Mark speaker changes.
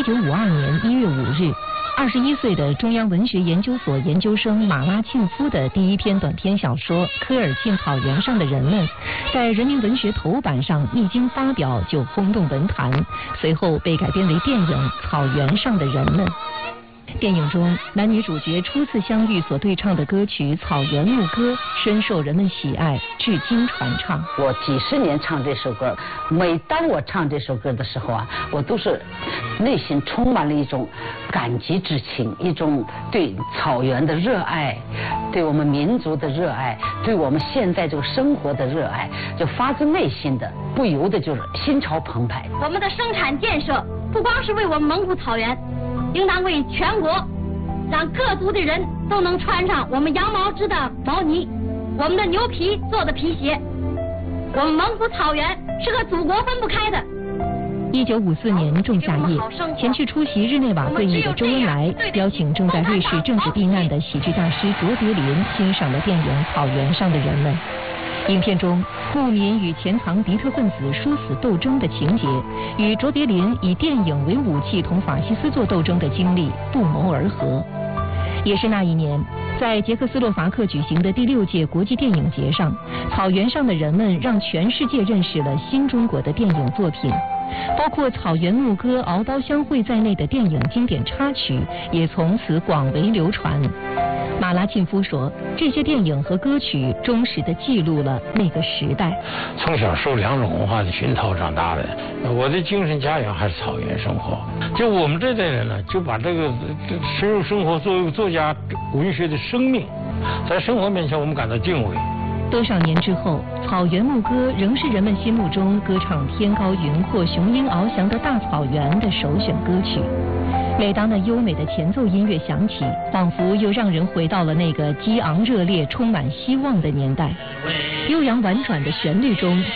Speaker 1: 1952年1月5日，21岁的中央文学研究所研究生马拉沁夫的第一篇短篇小说《科尔沁草原上的人们》在人民文学头版上一经发表就轰动文坛，随后被改编为电影《草原上的人们》。电影中男女主角初次相遇所对唱的歌曲《草原牧歌》深受人们喜爱，至今传唱。
Speaker 2: 我几十年唱这首歌，每当我唱这首歌的时候啊，我都是内心充满了一种感激之情，一种对草原的热爱，对我们民族的热爱，对我们现在这个生活的热爱，就发自内心的，不由得就是心潮澎湃。
Speaker 3: 我们的生产建设不光是为我们蒙古草原，应当为全国，让各族的人都能穿上我们羊毛织的毛呢，我们的牛皮做的皮鞋。我们蒙古草原是和祖国分不开的。
Speaker 1: 1954年仲夏夜，前去出席日内瓦会议的周恩来邀请正在瑞士政治避难的喜剧大师卓别林欣赏了电影《草原上的人们》。影片中牧民与潜藏敌特分子殊死斗争的情节，与卓别林以电影为武器同法西斯作斗争的经历不谋而合。也是那一年，在捷克斯洛伐克举行的第6届国际电影节上，草原上的人们让全世界认识了新中国的电影作品，包括《草原牧歌》《敖刀相会》在内的电影经典插曲也从此广为流传。马拉沁夫说，这些电影和歌曲忠实地记录了那个时代。
Speaker 4: 从小受两种文化的熏陶长大的，我的精神家园还是草原生活。就我们这代人呢，就把这个深入生活作为作家文学的生命，在生活面前我们感到敬畏。
Speaker 1: 多少年之后，《草原牧歌》仍是人们心目中歌唱天高云阔、雄鹰翱翔的大草原的首选歌曲。每当那优美的前奏音乐响起，仿佛又让人回到了那个激昂热烈、充满希望的年代。悠扬婉转的旋律中